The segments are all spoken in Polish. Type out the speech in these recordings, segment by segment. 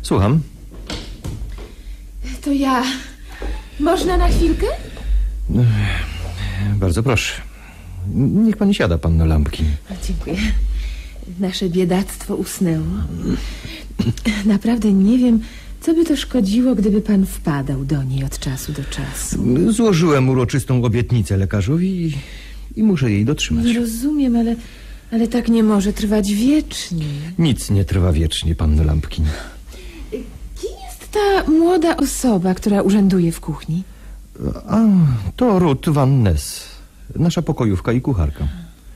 Słucham. To ja. Można na chwilkę? Bardzo proszę. Niech pani siada, panno Lampkin. Dziękuję. Nasze biedactwo usnęło. Naprawdę nie wiem, co by to szkodziło, gdyby pan wpadał do niej od czasu do czasu. Złożyłem uroczystą obietnicę lekarzowi i muszę jej dotrzymać. Nie rozumiem, ale tak nie może trwać wiecznie. Nic nie trwa wiecznie, panno Lampkin. Kim jest ta młoda osoba, która urzęduje w kuchni? A, to Ruth Van Ness, nasza pokojówka i kucharka.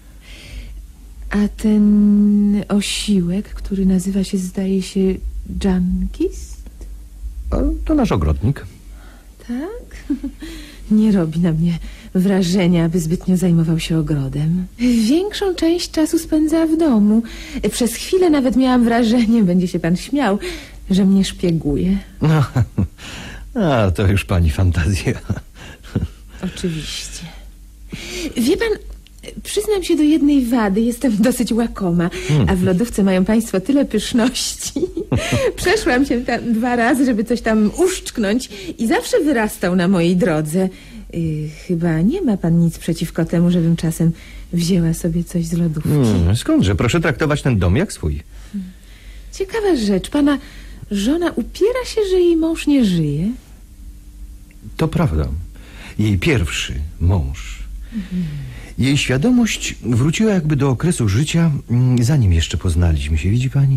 A ten osiłek, który nazywa się, zdaje się, Jankist? A, to nasz ogrodnik. Tak? Nie robi na mnie wrażenia, aby zbytnio zajmował się ogrodem. Większą część czasu spędza w domu. Przez chwilę nawet miałam wrażenie, będzie się pan śmiał, że mnie szpieguje. No, a to już pani fantazja. Oczywiście. Wie pan, przyznam się do jednej wady, jestem dosyć łakoma, a w lodówce mają państwo tyle pyszności. Przeszłam się tam 2 razy, żeby coś tam uszczknąć i zawsze wyrastał na mojej drodze. Chyba nie ma pan nic przeciwko temu, żebym czasem wzięła sobie coś z lodówki. Skądże? Proszę traktować ten dom jak swój. Ciekawa rzecz, pana żona upiera się, że jej mąż nie żyje. To prawda. Jej pierwszy mąż. Jej świadomość wróciła jakby do okresu życia, zanim jeszcze poznaliśmy się. Widzi pani?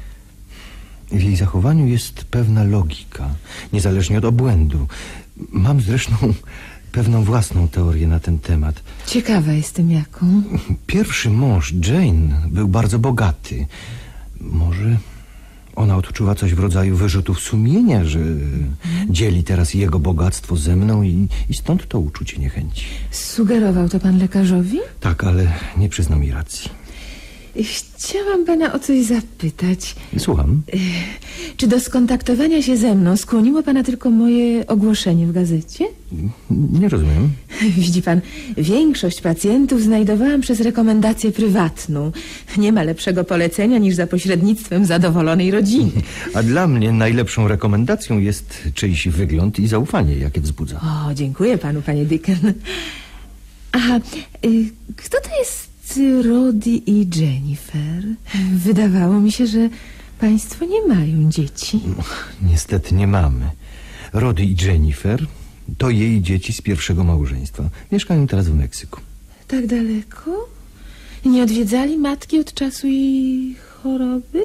W jej zachowaniu jest pewna logika, niezależnie od obłędu. Mam zresztą pewną własną teorię na ten temat. Ciekawa jestem jaką. Pierwszy mąż, Jane, był bardzo bogaty. Może ona odczuwa coś w rodzaju wyrzutów sumienia, że dzieli teraz jego bogactwo ze mną i stąd to uczucie niechęci. Sugerował to pan lekarzowi? Tak, ale nie przyznał mi racji. Chciałam pana o coś zapytać. Słucham. Czy do skontaktowania się ze mną skłoniło pana tylko moje ogłoszenie w gazecie? Nie rozumiem. Widzi pan, większość pacjentów znajdowałam przez rekomendację prywatną. Nie ma lepszego polecenia niż za pośrednictwem zadowolonej rodziny. A dla mnie najlepszą rekomendacją jest czyjś wygląd i zaufanie, jakie wzbudza. O, dziękuję panu, panie Dicken. Aha, kto to jest Roddy i Jennifer? Wydawało mi się, że państwo nie mają dzieci. Niestety nie mamy. Roddy i Jennifer to jej dzieci z pierwszego małżeństwa. Mieszkają teraz w Meksyku. Tak daleko? Nie odwiedzali matki od czasu jej choroby?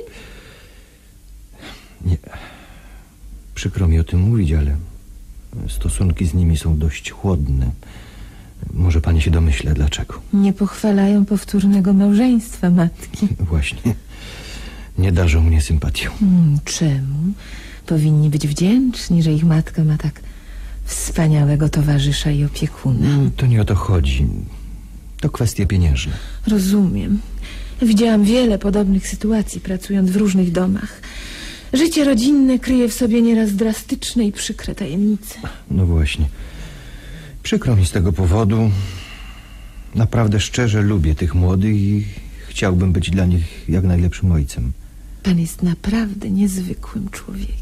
Nie. Przykro mi o tym mówić, ale stosunki z nimi są dość chłodne. Może pani się domyśla dlaczego. Nie pochwalają powtórnego małżeństwa matki. Właśnie. Nie darzą mnie sympatią. Czemu? Powinni być wdzięczni, że ich matka ma tak wspaniałego towarzysza i opiekuna. To nie o to chodzi. To kwestie pieniężne. Rozumiem. Widziałam wiele podobnych sytuacji, pracując w różnych domach. Życie rodzinne kryje w sobie nieraz drastyczne i przykre tajemnice. No właśnie. Przykro mi z tego powodu. Naprawdę szczerze lubię tych młodych i chciałbym być dla nich jak najlepszym ojcem. Pan jest naprawdę niezwykłym człowiekiem.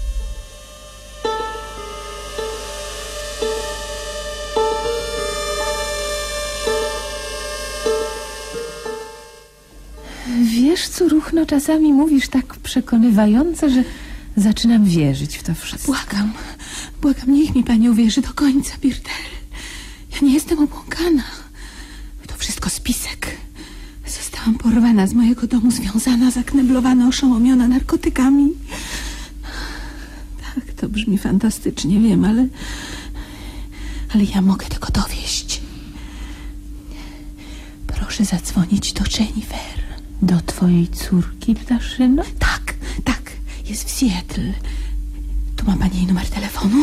Wiesz, Curuchno, czasami mówisz tak przekonywająco, że zaczynam wierzyć w to wszystko. Błagam, niech mi pani uwierzy do końca, Birtel. Ja nie jestem obłąkana. To wszystko spisek. Zostałam porwana z mojego domu, związana, zakneblowana, oszołomiona narkotykami. Tak, to brzmi fantastycznie, wiem, ale ja mogę tego dowieść. Proszę zadzwonić do Jennifer. Do twojej córki, ptaszyno? Tak, jest w Seattle. Tu ma pani jej numer telefonu?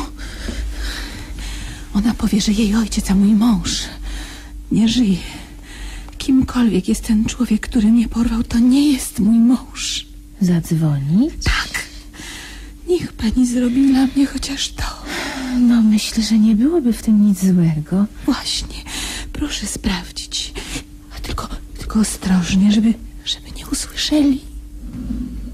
Ona powie, że jej ojciec, a mój mąż nie żyje. Kimkolwiek jest ten człowiek, który mnie porwał, to nie jest mój mąż. Zadzwonić? Tak. Niech pani zrobi dla mnie chociaż to. No, myślę, że nie byłoby w tym nic złego. Właśnie. Proszę sprawdzić. A tylko ostrożnie, żeby nie usłyszeli.